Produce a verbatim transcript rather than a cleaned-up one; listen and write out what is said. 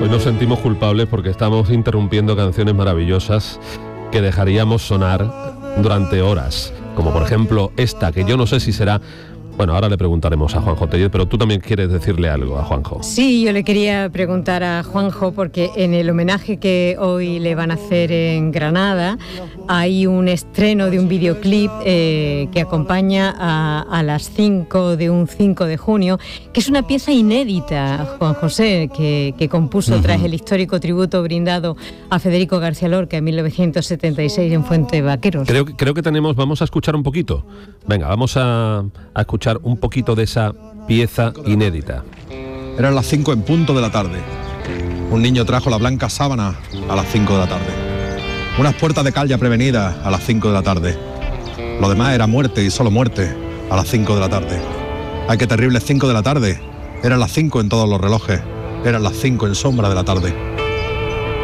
Hoy nos sentimos culpables porque estamos interrumpiendo canciones maravillosas que dejaríamos sonar durante horas, como por ejemplo esta, que yo no sé si será... Bueno, ahora le preguntaremos a Juanjo Tellez, pero tú también quieres decirle algo a Juanjo. Sí, yo le quería preguntar a Juanjo porque en el homenaje que hoy le van a hacer en Granada hay un estreno de un videoclip eh, que acompaña a, a las cinco de un cinco de junio, que es una pieza inédita, Juan José, que, que compuso uh-huh. tras el histórico tributo brindado a Federico García Lorca en mil novecientos setenta y seis en Fuente Vaqueros. Creo, creo que tenemos, vamos a escuchar un poquito. Venga, vamos a, a escuchar un poquito de esa pieza inédita. Eran las cinco en punto de la tarde. Un niño trajo la blanca sábana a las cinco de la tarde. Unas puertas de cal ya prevenidas a las cinco de la tarde. Lo demás era muerte y solo muerte a las cinco de la tarde. Ay, qué terrible, cinco de la tarde. Eran las cinco en todos los relojes. Eran las cinco en sombra de la tarde.